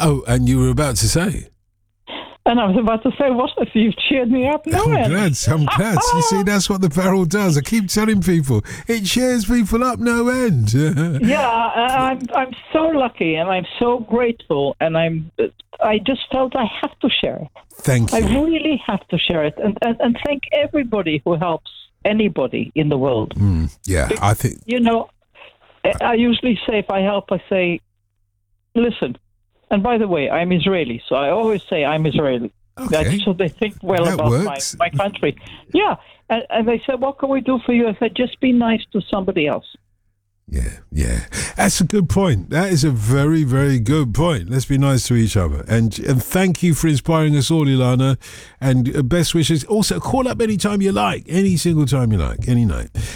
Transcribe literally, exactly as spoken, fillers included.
Oh, and you were about to say? And I was about to say, what if you've cheered me up? No, I'm glad, I'm glad. You see, that's what the barrel does. I keep telling people, it cheers people up no end. Yeah, I'm I'm so lucky and I'm so grateful, and I'm I just felt I have to share it. Thank you. I really have to share it, and, and, and thank everybody who helps anybody in the world. Mm, yeah, I think... You know, I usually say, if I help, I say, listen, and by the way, I'm Israeli, so I always say I'm Israeli. Okay. That, so they think well That about my, works. my country. Yeah, and, and they said, what can we do for you? I said, just be nice to somebody else. Yeah, yeah. That's a good point. That is a very, very good point. Let's be nice to each other. And and thank you for inspiring us all, Ilana. And best wishes. Also, call up anytime you like. Any single time you like. Any night.